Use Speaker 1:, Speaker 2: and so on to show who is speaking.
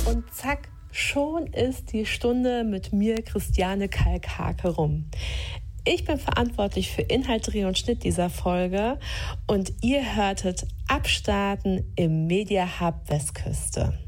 Speaker 1: Und zack, schon ist die Stunde mit mir, Christiane Kalkhake, rum. Ich bin verantwortlich für Inhalt, Dreh und Schnitt dieser Folge und ihr hörtet Abstarten im Media Hub Westküste.